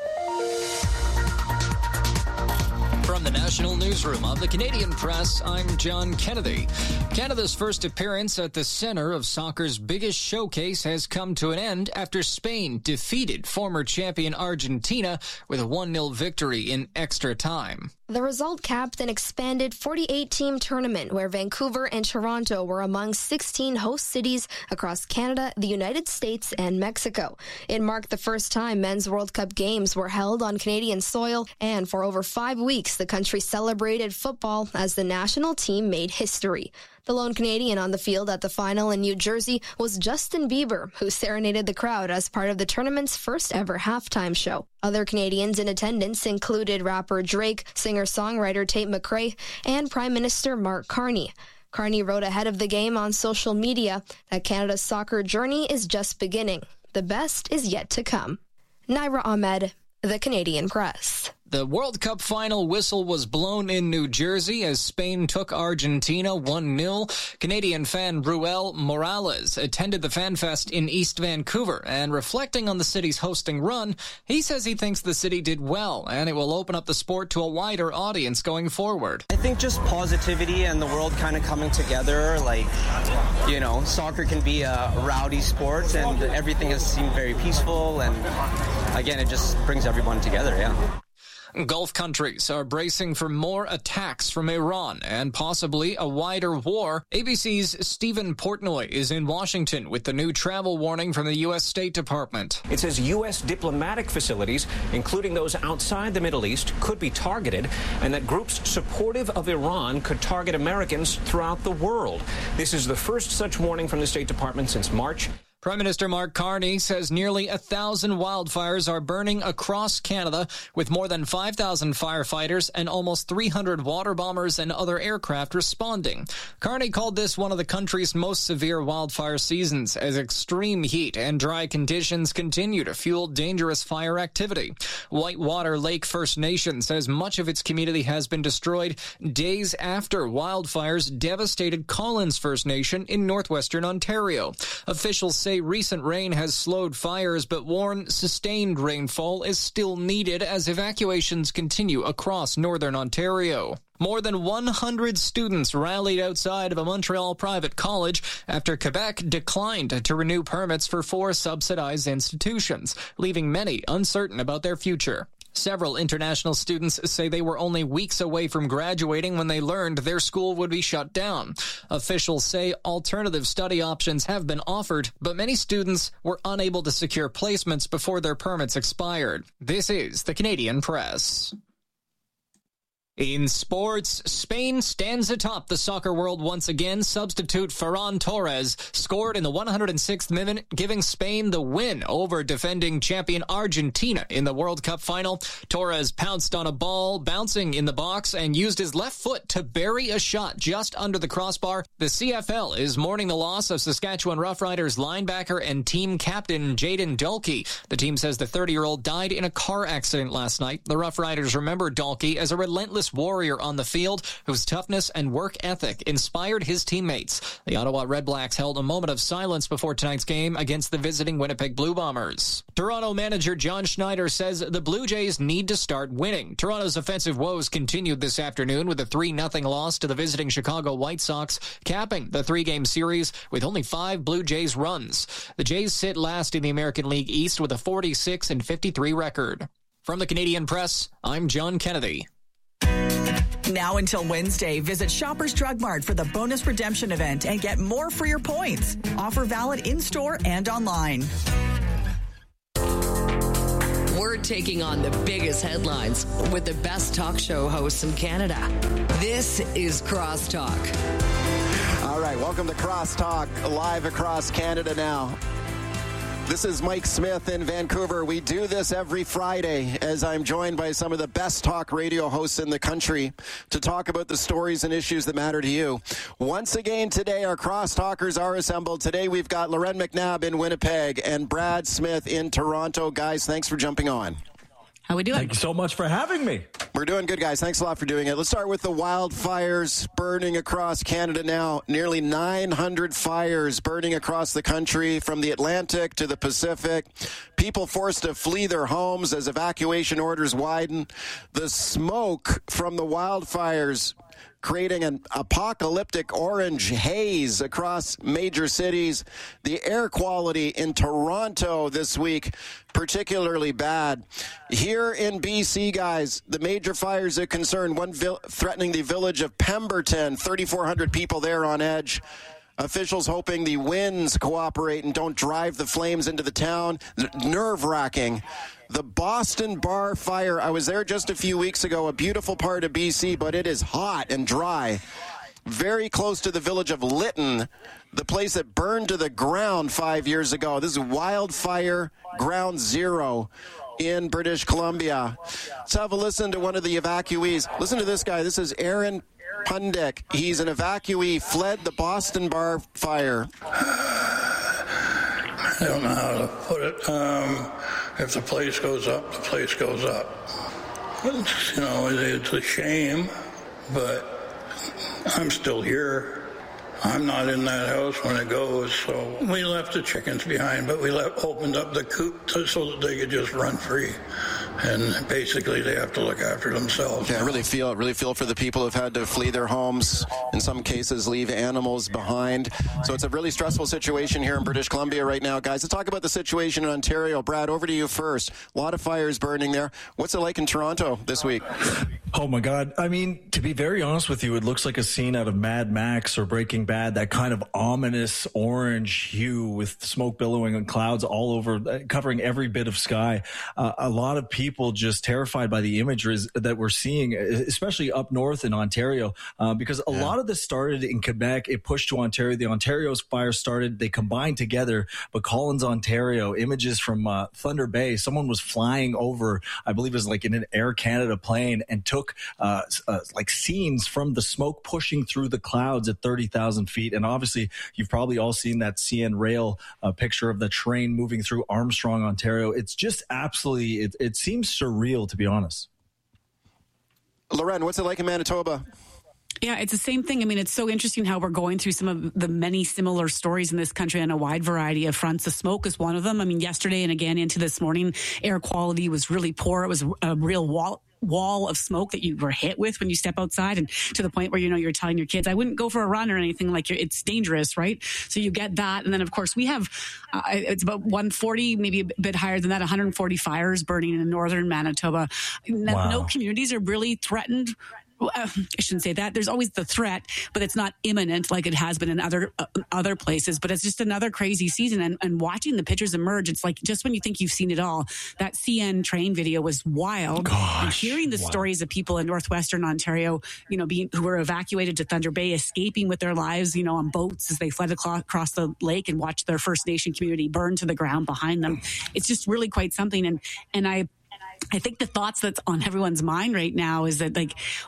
From the National Newsroom of the Canadian Press, I'm John Kennedy. Canada's first appearance at the center of soccer's biggest showcase has come to an end after Spain defeated former champion Argentina with a 1-0 victory in extra time. The result capped an expanded 48-team tournament where Vancouver and Toronto were among 16 host cities across Canada, the United States, and Mexico. It marked the first time men's World Cup games were held on Canadian soil, and for over 5 weeks, the country celebrated football as the national team made history. The lone Canadian on the field at the final in New Jersey was Justin Bieber, who serenaded the crowd as part of the tournament's first ever halftime show. Other Canadians in attendance included rapper Drake, singer-songwriter Tate McRae, and Prime Minister Mark Carney. Carney wrote ahead of the game on social media that Canada's soccer journey is just beginning. The best is yet to come. Naira Ahmed, The Canadian Press. The World Cup final whistle was blown in New Jersey as Spain took Argentina 1-0. Canadian fan Ruel Morales attended the Fan Fest in East Vancouver, and reflecting on the city's hosting run, he says he thinks the city did well, and it will open up the sport to a wider audience going forward. I think just positivity and the world kind of coming together, soccer can be a rowdy sport, and everything has seemed very peaceful, and again, it just brings everyone together, yeah. Gulf countries are bracing for more attacks from Iran and possibly a wider war. ABC's Stephen Portnoy is in Washington with the new travel warning from the U.S. State Department. It says U.S. diplomatic facilities, including those outside the Middle East, could be targeted, and that groups supportive of Iran could target Americans throughout the world. This is the first such warning from the State Department since March. Prime Minister Mark Carney says nearly 1,000 wildfires are burning across Canada, with more than 5,000 firefighters and almost 300 water bombers and other aircraft responding. Carney called this one of the country's most severe wildfire seasons, as extreme heat and dry conditions continue to fuel dangerous fire activity. Whitewater Lake First Nation says much of its community has been destroyed days after wildfires devastated Collins First Nation in northwestern Ontario. Officials say recent rain has slowed fires, but warn sustained rainfall is still needed as evacuations continue across northern Ontario. More than 100 students rallied outside of a Montreal private college after Quebec declined to renew permits for 4 subsidized institutions, leaving many uncertain about their future. Several international students say they were only weeks away from graduating when they learned their school would be shut down. Officials say alternative study options have been offered, but many students were unable to secure placements before their permits expired. This is the Canadian Press. In sports, Spain stands atop the soccer world once again. Substitute Ferran Torres scored in the 106th minute, giving Spain the win over defending champion Argentina in the World Cup final. Torres pounced on a ball bouncing in the box and used his left foot to bury a shot just under the crossbar. The CFL is mourning the loss of Saskatchewan Roughriders linebacker and team captain Jayden Dalkey. The team says the 30-year-old died in a car accident last night. The Roughriders remember Dalkey as a relentless fearless warrior on the field whose toughness and work ethic inspired his teammates. The Ottawa Red Blacks held a moment of silence before tonight's game against the visiting Winnipeg Blue Bombers. Toronto manager John Schneider says the Blue Jays need to start winning. Toronto's offensive woes continued this afternoon with a 3-0 loss to the visiting Chicago White Sox, capping the 3-game series with only 5 Blue Jays runs. The Jays sit last in the American League East with a 46-53 record. From the Canadian Press, I'm John Kennedy. Now until Wednesday, visit Shoppers Drug Mart for the bonus redemption event and get more for your points. Offer valid in-store and online. We're taking on the biggest headlines with the best talk show hosts in Canada. This is Crosstalk. All right, welcome to Crosstalk, live across Canada now. This is Mike Smith in Vancouver. We do this every Friday as I'm joined by some of the best talk radio hosts in the country to talk about the stories and issues that matter to you. Once again today, our Crosstalkers are assembled. Today we've got Loren McNabb in Winnipeg and Brad Smith in Toronto. Guys, thanks for jumping on. How we doing? Thank you so much for having me. We're doing good, guys. Thanks a lot for doing it. Let's start with the wildfires burning across Canada now. Nearly 900 fires burning across the country from the Atlantic to the Pacific. People forced to flee their homes as evacuation orders widen. The smoke from the wildfires creating an apocalyptic orange haze across major cities. The air quality in Toronto this week, particularly bad. Here in BC, guys, the major fires that concern one threatening the village of Pemberton, 3,400 people there on edge. Officials hoping the winds cooperate and don't drive the flames into the town. Nerve-wracking. The Boston Bar fire, I was there just a few weeks ago, a beautiful part of BC, but it is hot and dry. Very close to the village of Lytton, the place that burned to the ground 5 years ago. This is wildfire ground zero in British Columbia. Let's have a listen to one of the evacuees. Listen to this guy. This is Aaron Pundick. He's an evacuee, fled the Boston Bar fire. I don't know how to put it. If the place goes up, the place goes up. It's, it's a shame, but I'm still here. I'm not in that house when it goes, so we left the chickens behind, but we opened up the coop so that they could just run free. And basically, they have to look after themselves. Yeah, I really feel for the people who've had to flee their homes, in some cases leave animals behind. So it's a really stressful situation here in British Columbia right now. Guys, let's talk about the situation in Ontario. Brad, over to you first. A lot of fires burning there. What's it like in Toronto this week? Oh, my God. I mean, to be very honest with you, it looks like a scene out of Mad Max or Breaking Bad, that kind of ominous orange hue with smoke billowing and clouds all over, covering every bit of sky. A lot of people just terrified by the images that we're seeing, especially up north in Ontario, because a lot of this started in Quebec. It pushed to Ontario. The Ontario's fire started. They combined together. But Collins, Ontario, images from Thunder Bay, someone was flying over, I believe it was like in an Air Canada plane, and took like scenes from the smoke pushing through the clouds at 30,000 feet. And obviously, you've probably all seen that CN Rail picture of the train moving through Armstrong, Ontario. It's just absolutely, it seems surreal, to be honest. Loren, what's it like in Manitoba? Yeah, it's the same thing. I mean, it's so interesting how we're going through some of the many similar stories in this country on a wide variety of fronts. The smoke is one of them. I mean, yesterday and again into this morning, air quality was really poor. It was a real wall of smoke that you were hit with when you step outside, and to the point where, you're telling your kids, I wouldn't go for a run or anything, like it's dangerous, right? So you get that. And then, of course, we have, it's about 140, maybe a bit higher than that, 140 fires burning in northern Manitoba. Wow. No communities are really threatened. I shouldn't say that. There's always the threat, but it's not imminent like it has been in other places. But it's just another crazy season. And watching the pictures emerge, it's like just when you think you've seen it all, that CN train video was wild. Gosh, and hearing the stories of people in northwestern Ontario, who were evacuated to Thunder Bay, escaping with their lives, on boats as they fled across the lake and watched their First Nation community burn to the ground behind them. It's just really quite something. And I think the thoughts that's on everyone's mind right now is that, like,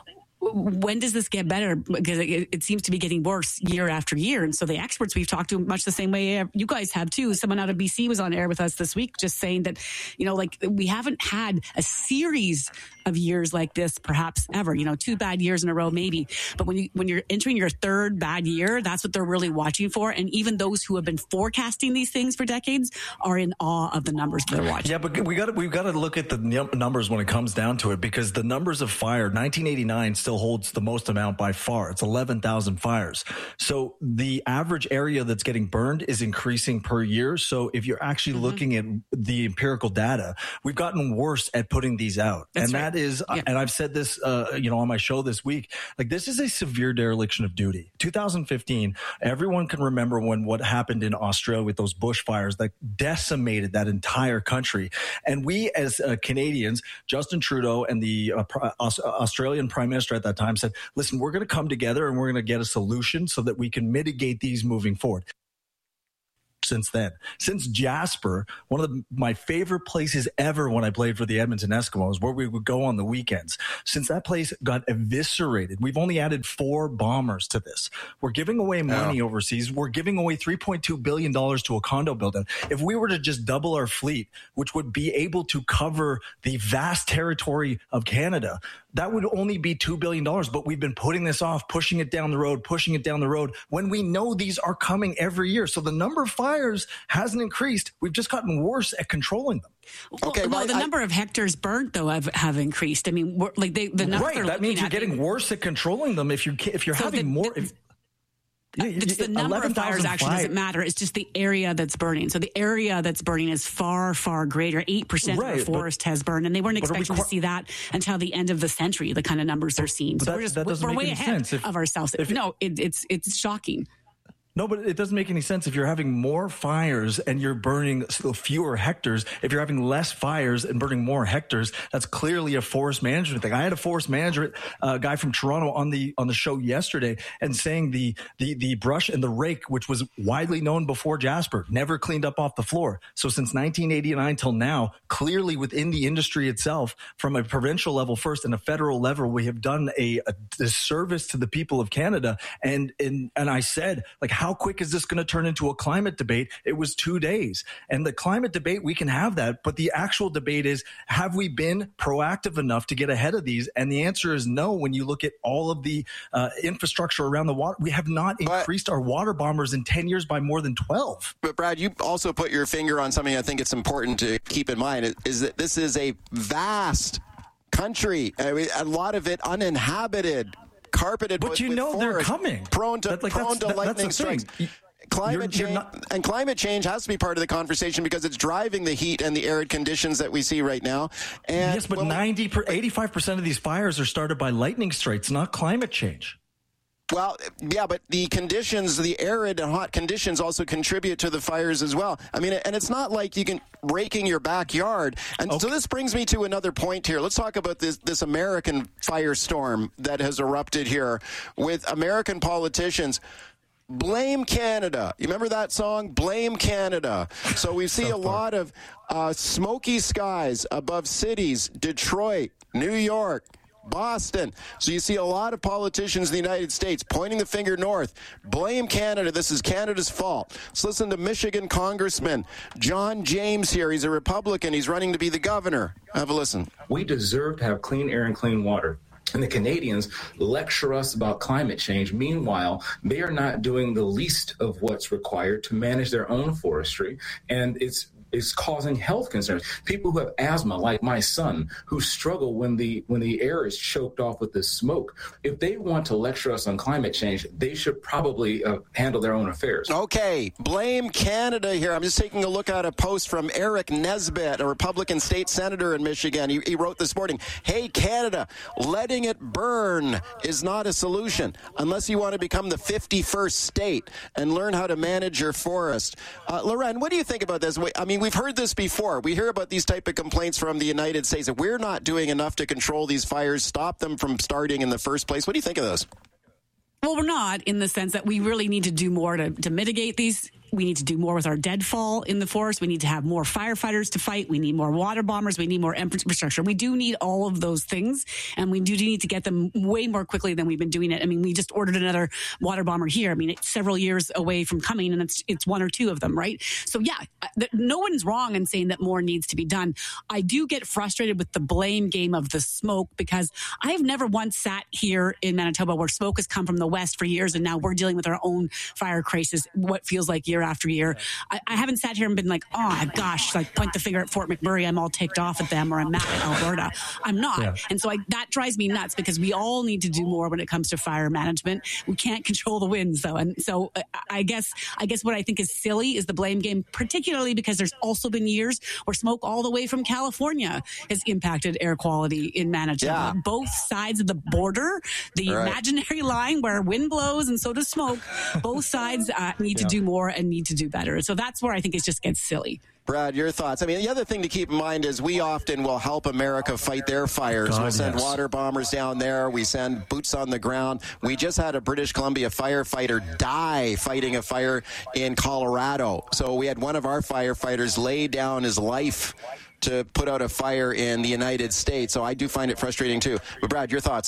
when does this get better? Because it seems to be getting worse year after year. And so the experts we've talked to, much the same way you guys have too. Someone out of BC was on air with us this week just saying that, we haven't had a series of years like this perhaps ever, 2 bad years in a row maybe. But when you're entering your third bad year, that's what they're really watching for. And even those who have been forecasting these things for decades are in awe of the numbers they're watching. Yeah, but we've got to look at the numbers when it comes down to it, because the numbers of fire, 1989 still holds the most amount by far. It's 11,000 fires. So the average area that's getting burned is increasing per year. So if you're actually looking at the empirical data, we've gotten worse at putting these out. That's right. That is, and I've said this, on my show this week, this is a severe dereliction of duty. 2015, everyone can remember what happened in Australia with those bushfires that decimated that entire country. And we as Canadians, Justin Trudeau and the Australian Prime Minister at that time said, listen, we're going to come together and we're going to get a solution so that we can mitigate these moving forward. Since Jasper, one of my favorite places ever when I played for the Edmonton Eskimos, where we would go on the weekends, since that place got eviscerated, we've only added 4 bombers to this. We're giving away money overseas. We're giving away $3.2 billion to a condo building. If we were to just double our fleet, which would be able to cover the vast territory of Canada, that would only be $2 billion. But we've been putting this off, pushing it down the road, when we know these are coming every year. So the number of fires hasn't increased. We've just gotten worse at controlling them. The number of hectares burnt, though, have increased. I mean, the numbers right. That means you're getting worse at controlling them if you're having more. It's the number of fires actually doesn't matter. It's just the area that's burning. So the area that's burning is far, far greater. 8% of the forest has burned, and they weren't expecting to see that until the end of the century, the kind of numbers they're seeing. So we're way ahead of ourselves. It's shocking. No, but it doesn't make any sense if you're having more fires and you're burning fewer hectares. If you're having less fires and burning more hectares, that's clearly a forest management thing. I had a forest management guy from Toronto on the show yesterday and saying the brush and the rake, which was widely known before Jasper, never cleaned up off the floor. So since 1989 till now, clearly within the industry itself, from a provincial level first and a federal level, we have done a disservice to the people of Canada. And I said, how quick is this going to turn into a climate debate? It was 2 days. And the climate debate, we can have that. But the actual debate is, have we been proactive enough to get ahead of these? And the answer is no. When you look at all of the infrastructure around the water, we have not increased our water bombers in 10 years by more than 12. But Brad, you also put your finger on something I think it's important to keep in mind, is that this is a vast country. I mean, a lot of it uninhabited, carpeted with forest, they're coming. Prone to lightning strikes. Climate change has to be part of the conversation because it's driving the heat and the arid conditions that we see right now. And yes, but 85% of these fires are started by lightning strikes, not climate change. Well, yeah, but the conditions, the arid and hot conditions also contribute to the fires as well. I mean, and it's not like you can raking your backyard. And so this brings me to another point here. Let's talk about this American firestorm that has erupted here with American politicians. Blame Canada. You remember that song, Blame Canada? So we see a lot of smoky skies above cities, Detroit, New York, Boston. So you see a lot of politicians in the United States pointing the finger north. Blame Canada. This is Canada's fault. Let's listen to Michigan Congressman John James here. He's a Republican. He's running to be the governor. Have a listen. We deserve to have clean air and clean water. And the Canadians lecture us about climate change. Meanwhile, they are not doing the least of what's required to manage their own forestry. And it's causing health concerns. People who have asthma, like my son, who struggle when the air is choked off with this smoke. If they want to lecture us on climate change, they should probably handle their own affairs. Okay, blame Canada here. I'm just taking a look at a post from Eric Nesbitt, a Republican state senator in Michigan. He wrote this morning, "Hey, Canada, letting it burn is not a solution unless you want to become the 51st state and learn how to manage your forest." Loren, what do you think about this? I mean, we've heard this before. We hear about these type of complaints from the United States that we're not doing enough to control these fires, stop them from starting in the first place. What do you think of this? Well, we're not, in the sense that we really need to do more to mitigate these we need to do more with our deadfall in the forest. We need to have more firefighters to fight. We need more water bombers. We need more infrastructure. We do need all of those things, and we do need to get them way more quickly than we've been doing it. I mean, we just ordered another water bomber here. I mean, it's several years away from coming, and it's one or two of them, right? So yeah, no one's wrong in saying that more needs to be done. I do get frustrated with the blame game of the smoke, because I have never once sat here in Manitoba where smoke has come from the west for years, and now we're dealing with our own fire crisis, what feels like year after year. I haven't sat here and been like, oh gosh, like point the finger at Fort McMurray, I'm all ticked off at them, or I'm mad at Alberta. I'm not. Yeah. And so that drives me nuts, because we all need to do more when it comes to fire management. We can't control the winds, though. And so I guess what I think is silly is the blame game, particularly because there's also been years where smoke all the way from California has impacted air quality in Manitoba. Yeah. Both sides of the border, the imaginary line where wind blows and so does smoke, both sides need to do more and need to do better. So that's where I think it just gets silly. Brad, your thoughts? I mean, the other thing to keep in mind is we often will help America fight their fires. We'll send water bombers down there. We send boots on the ground. We just had a British Columbia firefighter die fighting a fire in Colorado. So we had one of our firefighters lay down his life to put out a fire in the United States. So I do find it frustrating too. But Brad, your thoughts?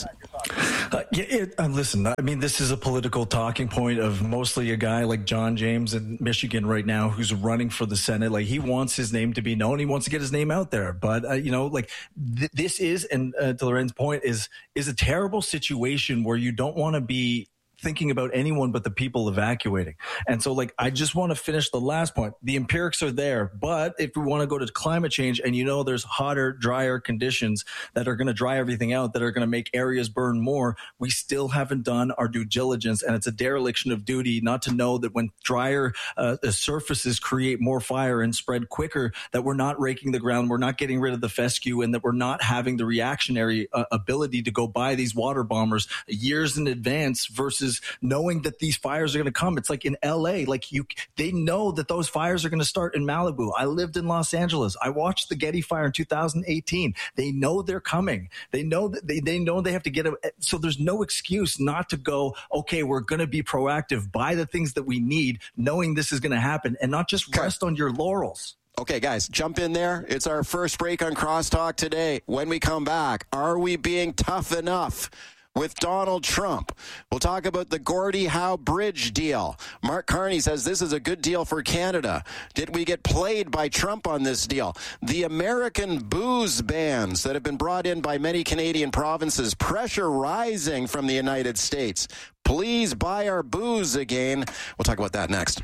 Listen, I mean, this is a political talking point of mostly a guy like John James in Michigan right now who's running for the Senate. Like, he wants his name to be known. He wants to get his name out there. But, this is, and to Loren's point, is a terrible situation where you don't want to be thinking about anyone but the people evacuating. And so, I just want to finish the last point. The empirics are there, but if we want to go to climate change, and there's hotter, drier conditions that are going to dry everything out, that are going to make areas burn more, we still haven't done our due diligence, and it's a dereliction of duty not to know that when drier surfaces create more fire and spread quicker, that we're not raking the ground, we're not getting rid of the fescue, and that we're not having the reactionary ability to go buy these water bombers years in advance versus knowing that these fires are going to come. It's like in LA, they know that those fires are going to start in Malibu. I lived in Los Angeles. I watched the Getty fire in 2018. They know they're coming. They know that they know they have to get it. So there's no excuse not to go, okay, we're going to be proactive, buy the things that we need, knowing this is going to happen, and not just rest on your laurels. Okay, guys, jump in there. It's our first break on Crosstalk today. When we come back, are we being tough enough with Donald Trump? We'll talk about the Gordie Howe Bridge deal. Mark Carney says this is a good deal for Canada. Did we get played by Trump on this deal? The American booze bans that have been brought in by many Canadian provinces, pressure rising from the United States. Please buy our booze again. We'll talk about that next.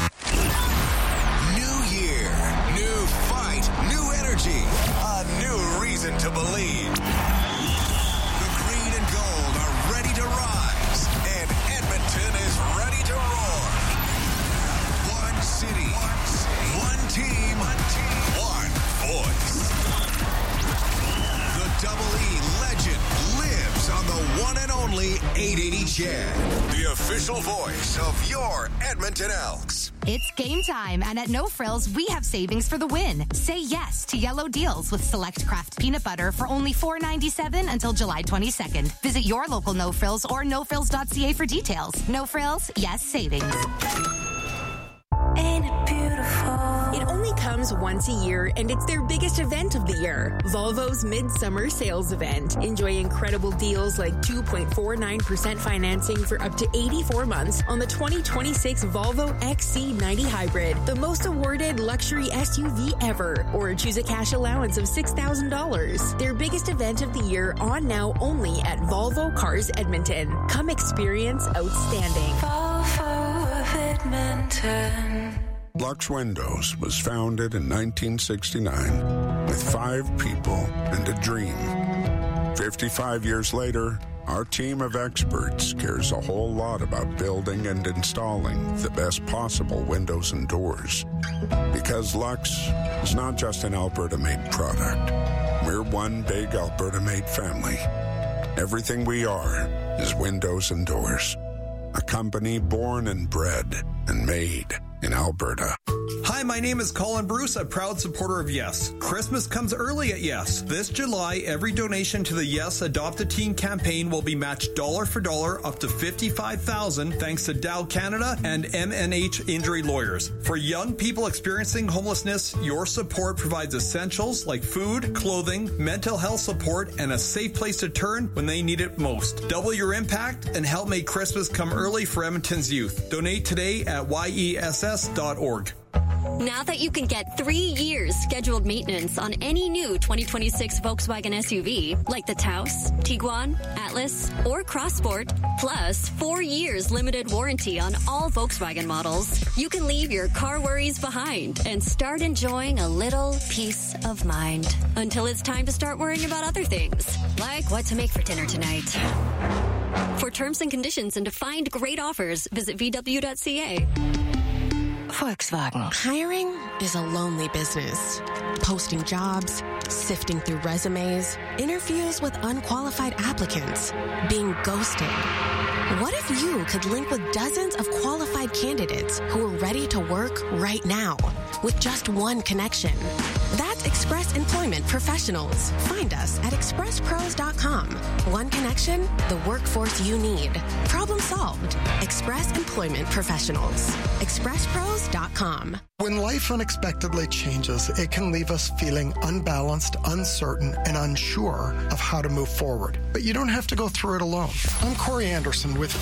New year, new fight, new energy, a new reason to believe. Double E legend lives on the one and only 880 CHED, the official voice of your Edmonton Elks. It's game time, and at No Frills, we have savings for the win. Say yes to yellow deals with select craft peanut butter for only $4.97 until July 22nd. Visit your local No Frills or nofrills.ca for details. No Frills, yes savings. Ain't it beautiful? It only comes once a year, and it's their biggest event of the year, Volvo's Midsummer Sales Event. Enjoy incredible deals like 2.49% financing for up to 84 months on the 2026 Volvo XC90 Hybrid, the most awarded luxury SUV ever, or choose a cash allowance of $6,000. Their biggest event of the year on now only at Volvo Cars Edmonton. Come experience outstanding. Volvo of Edmonton. Lux Windows was founded in 1969 with 5 people and a dream. 55 years later, our team of experts cares a whole lot about building and installing the best possible windows and doors. Because Lux is not just an Alberta-made product. We're one big Alberta-made family. Everything we are is windows and doors. A company born and bred and made in Alberta. Hi, my name is Colin Bruce, a proud supporter of Yes. Christmas comes early at Yes. This July, every donation to the Yes Adopt a Teen campaign will be matched dollar for dollar up to $55,000 thanks to Dow Canada and MNH Injury Lawyers. For young people experiencing homelessness, your support provides essentials like food, clothing, mental health support, and a safe place to turn when they need it most. Double your impact and help make Christmas come early for Edmonton's youth. Donate today at yess.org. Now that you can get 3 years scheduled maintenance on any new 2026 Volkswagen SUV, like the Taos, Tiguan, Atlas, or Crossport, plus 4 years limited warranty on all Volkswagen models, you can leave your car worries behind and start enjoying a little peace of mind until it's time to start worrying about other things, like what to make for dinner tonight. For terms and conditions and to find great offers, visit VW.ca. Volkswagen. Hiring is a lonely business. Posting jobs, sifting through resumes, interviews with unqualified applicants, being ghosted. What if you could link with dozens of qualified candidates who are ready to work right now with just one connection? That's Express Employment Professionals. Find us at expresspros.com. One connection, the workforce you need. Problem solved. Express Employment Professionals. expresspros.com. When life unexpectedly changes, it can leave us feeling unbalanced, uncertain, and unsure of how to move forward. But you don't have to go through it alone. I'm Corey Anderson with